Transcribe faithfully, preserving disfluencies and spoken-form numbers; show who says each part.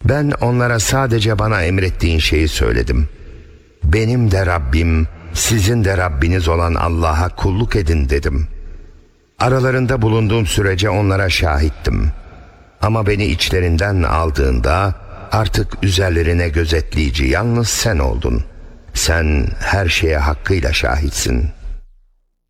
Speaker 1: Ben onlara sadece bana emrettiğin şeyi söyledim. Benim de Rabbim, sizin de Rabbiniz olan Allah'a kulluk edin dedim. Aralarında bulunduğum sürece onlara şahittim. Ama beni içlerinden aldığında artık üzerlerine gözetleyici yalnız sen oldun. Sen her şeye hakkıyla şahitsin.''